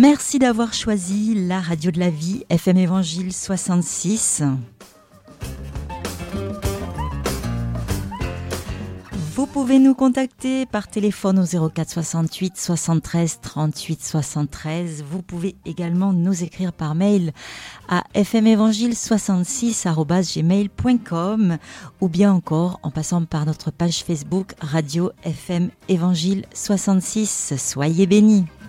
Merci d'avoir choisi la radio de la vie, FM Évangile 66. Vous pouvez nous contacter par téléphone au 04 68 73 38 73. Vous pouvez également nous écrire par mail à fmevangile66@gmail.com ou bien encore en passant par notre page Facebook Radio FM Évangile 66. Soyez bénis.